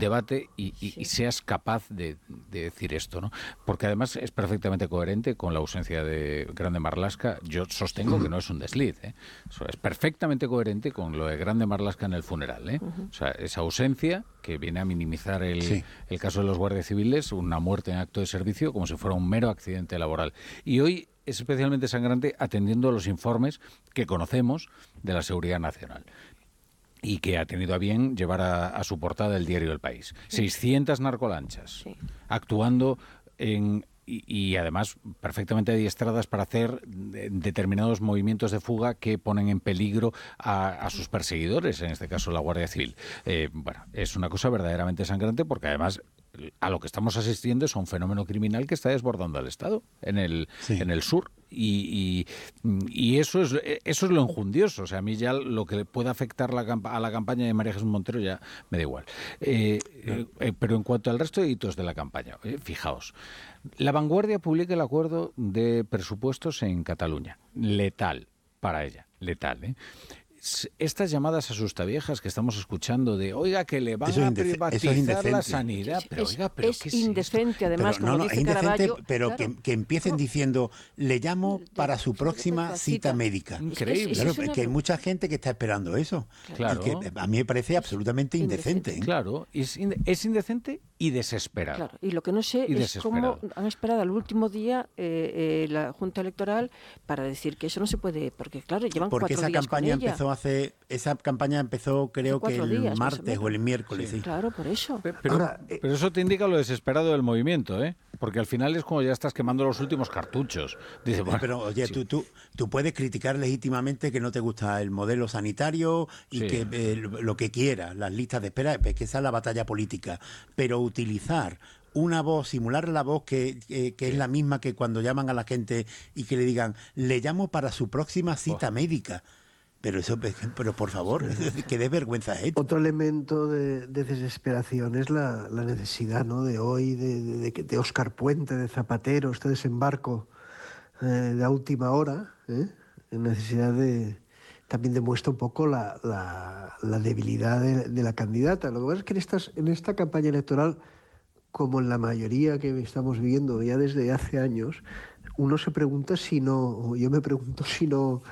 debate y seas capaz de decir esto, ¿no? Porque además es perfectamente coherente con la ausencia de Grande Marlaska. Yo sostengo que no es un desliz, ¿eh? Eso es perfectamente coherente con lo de Grande Marlaska en el funeral, ¿eh? O sea, esa ausencia que viene a minimizar el caso de los guardias civiles, una muerte en acto de servicio, como si fuera un mero accidente laboral. Y hoy es especialmente sangrante atendiendo a los informes que conocemos de la Seguridad Nacional y que ha tenido a bien llevar a su portada el diario El País. 600 narcolanchas actuando y además perfectamente adiestradas para hacer determinados movimientos de fuga que ponen en peligro a sus perseguidores, en este caso la Guardia Civil. Bueno, es una cosa verdaderamente sangrante porque además a lo que estamos asistiendo es a un fenómeno criminal que está desbordando al Estado en el sur y eso es lo enjundioso. O sea, a mí ya lo que pueda afectar a la campaña de María Jesús Montero ya me da igual. Pero en cuanto al resto de hitos de la campaña, fijaos, La Vanguardia publica el acuerdo de presupuestos en Cataluña. Letal para ella, letal, ¿eh? Estas llamadas asustaviejas que estamos escuchando de, oiga, que le van a privatizar la sanidad, pero es indecente, además, pero, como dice Caraballo, pero claro, que empiecen diciendo, le llamo para su próxima cita médica. Increíble. Claro, es que hay mucha gente que está esperando eso. Claro. Y que a mí me parece absolutamente indecente. Claro, es indecente y desesperado. Claro, y lo que no sé es cómo han esperado al último día la Junta Electoral para decir que eso no se puede, porque claro, llevan 4 días con ella. Esa campaña empezó creo que el martes o el miércoles. Sí. Claro, por eso. Pero eso te indica lo desesperado del movimiento, ¿eh? Porque al final es como ya estás quemando los últimos cartuchos. Dice, bueno, pero oye, tú puedes criticar legítimamente que no te gusta el modelo sanitario y que lo que quieras, las listas de espera, es que esa es la batalla política. Pero utilizar una voz, simular la voz que es la misma que cuando llaman a la gente y que le digan, le llamo para su próxima cita médica. Pero por favor, que dé vergüenza esto. Otro elemento de desesperación es la necesidad, ¿no?, de hoy, de Óscar Puente, de Zapatero, este desembarco de última hora, necesidad también demuestra un poco la debilidad de la candidata. Lo que pasa es que en esta campaña electoral, como en la mayoría que estamos viviendo ya desde hace años, uno se pregunta yo me pregunto si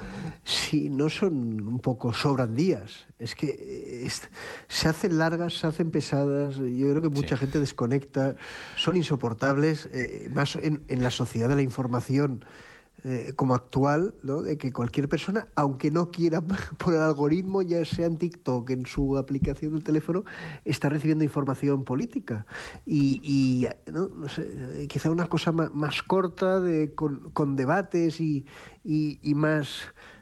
no son un poco sobran días. Es que se hacen largas, se hacen pesadas, yo creo que mucha gente desconecta, son insoportables, más en la sociedad de la información como actual, ¿no?, de que cualquier persona, aunque no quiera por el algoritmo, ya sea en TikTok, en su aplicación del teléfono, está recibiendo información política y no sé, quizá una cosa más corta, con debates y más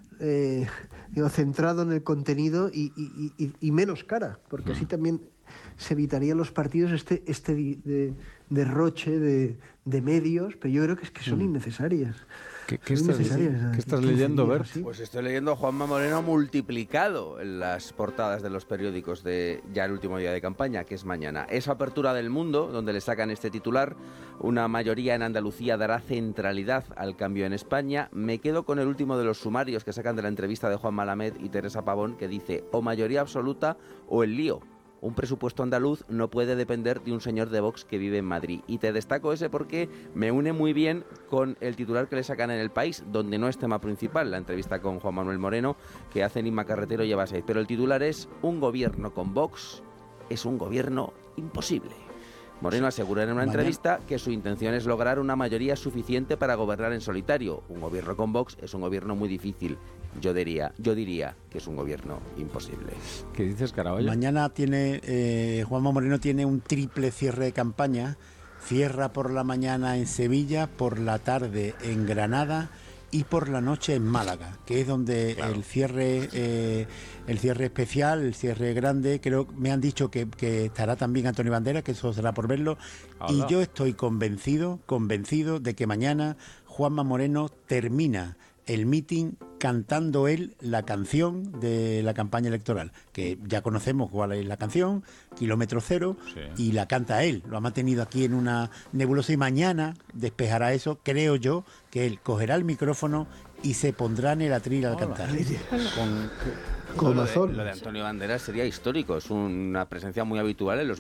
centrado en el contenido y menos cara, porque así también se evitarían los partidos este derroche de medios, pero yo creo que son innecesarias. ¿Qué estás leyendo, Bert? Pues estoy leyendo a Juanma Moreno multiplicado en las portadas de los periódicos de ya el último día de campaña, que es mañana. Esa apertura del Mundo, donde le sacan este titular, una mayoría en Andalucía dará centralidad al cambio en España. Me quedo con el último de los sumarios que sacan de la entrevista de Juan Malamed y Teresa Pavón, que dice, o mayoría absoluta o el lío. Un presupuesto andaluz no puede depender de un señor de Vox que vive en Madrid. Y te destaco ese porque me une muy bien con el titular que le sacan en El País, donde no es tema principal, la entrevista con Juan Manuel Moreno, que hace Inma Carretero y lleva 6. Pero el titular es, un gobierno con Vox es un gobierno imposible. Moreno asegura en una entrevista que su intención es lograr una mayoría suficiente para gobernar en solitario. Un gobierno con Vox es un gobierno muy difícil. Yo diría que es un gobierno imposible. ¿Qué dices, Caraballo? Mañana Juanma Moreno tiene un triple cierre de campaña. Cierra por la mañana en Sevilla, por la tarde en Granada y por la noche en Málaga, que es donde el cierre especial, el cierre grande, creo me han dicho que estará también Antonio Banderas, que eso será por verlo. Y yo estoy convencido de que mañana Juanma Moreno termina el meeting cantando él la canción de la campaña electoral, que ya conocemos cuál es la canción, Kilómetro Cero, y la canta él. Lo ha mantenido aquí en una nebulosa y mañana despejará eso, creo yo, que él cogerá el micrófono y se pondrá en el atril al cantar. Lo de Antonio Banderas sería histórico, es una presencia muy habitual en los